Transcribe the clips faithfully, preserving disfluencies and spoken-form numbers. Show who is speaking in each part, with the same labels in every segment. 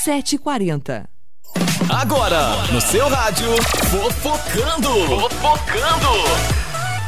Speaker 1: sete e quarenta.
Speaker 2: Agora, no seu rádio, Fofocando. Fofocando.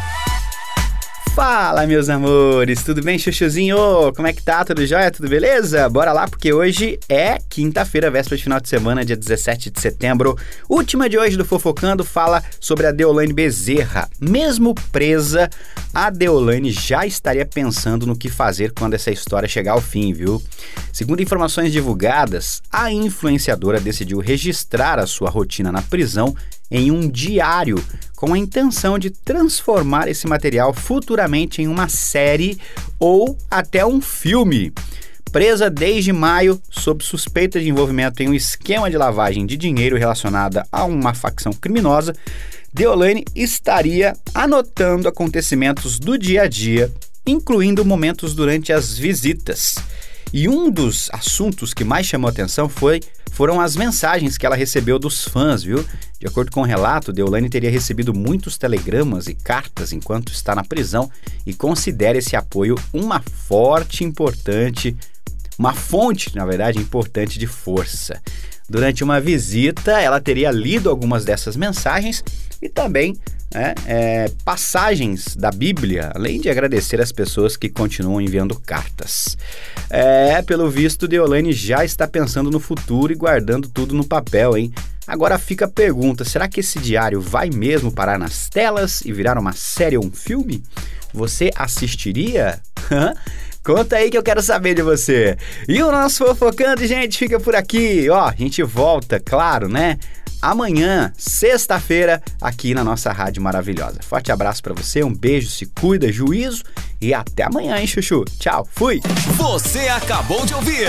Speaker 3: Fala, meus amores, tudo bem, chuchuzinho? Como é que tá? Tudo jóia? Tudo beleza? Bora lá, porque hoje é quinta-feira, véspera de final de semana, dia dezessete de setembro. Última de hoje do Fofocando fala sobre a Deolane Bezerra. Mesmo presa, a Deolane já estaria pensando no que fazer quando essa história chegar ao fim, viu? Segundo informações divulgadas, a influenciadora decidiu registrar a sua rotina na prisão em um diário, com a intenção de transformar esse material futuramente em uma série ou até um filme. Presa desde maio, sob suspeita de envolvimento em um esquema de lavagem de dinheiro relacionada a uma facção criminosa, Deolane estaria anotando acontecimentos do dia a dia, incluindo momentos durante as visitas. E um dos assuntos que mais chamou atenção foi, foram as mensagens que ela recebeu dos fãs, viu? De acordo com o relato, Deolane teria recebido muitos telegramas e cartas enquanto está na prisão e considera esse apoio uma forte, importante, uma fonte, na verdade, importante de força. Durante uma visita, ela teria lido algumas dessas mensagens e também né, é, passagens da Bíblia, além de agradecer as pessoas que continuam enviando cartas. É, pelo visto, Deolane já está pensando no futuro e guardando tudo no papel, hein? Agora fica a pergunta, será que esse diário vai mesmo parar nas telas e virar uma série ou um filme? Você assistiria? Conta aí que eu quero saber de você. E o nosso Fofocando, gente, fica por aqui. Ó, a gente volta, claro, né? Amanhã, sexta-feira, aqui na nossa rádio maravilhosa. Forte abraço pra você, um beijo, se cuida, juízo e até amanhã, hein, chuchu? Tchau, fui!
Speaker 2: Você acabou de ouvir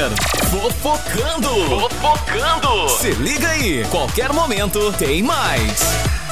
Speaker 2: Fofocando. Fofocando. Se liga aí, qualquer momento tem mais.